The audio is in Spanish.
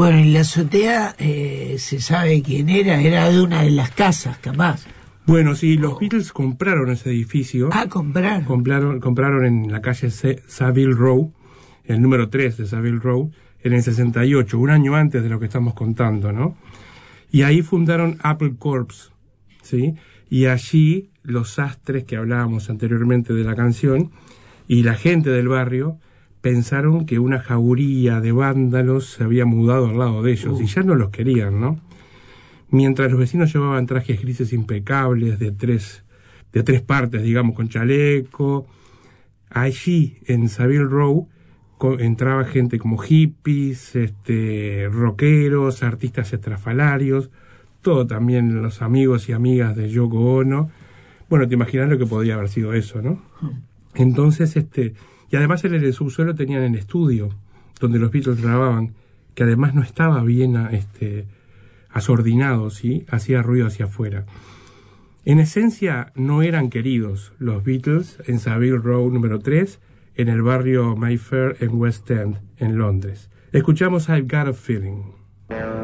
Bueno, y la azotea, se sabe quién era de una de las casas, capaz. Bueno, sí, los Beatles compraron ese edificio. Ah, compraron. Compraron en la calle Savile Row, el número 3 de Savile Row, en el 68, un año antes de lo que estamos contando, ¿no? Y ahí fundaron Apple Corps, ¿sí? Y allí los sastres que hablábamos anteriormente de la canción y la gente del barrio pensaron que una jauría de vándalos se había mudado al lado de ellos y ya no los querían, ¿no? Mientras los vecinos llevaban trajes grises impecables de tres partes, digamos, con chaleco, allí en Savile Row entraba gente como hippies, rockeros, artistas estrafalarios, todo también los amigos y amigas de Yoko Ono. Bueno, te imaginas lo que podría haber sido eso, ¿no? Entonces, y además en el subsuelo tenían el estudio donde los Beatles grababan, que además no estaba bien asordinado, ¿sí? Hacía ruido hacia afuera. En esencia, no eran queridos los Beatles en Savile Row número 3, en el barrio Mayfair en West End, en Londres. Escuchamos I've Got a Feeling.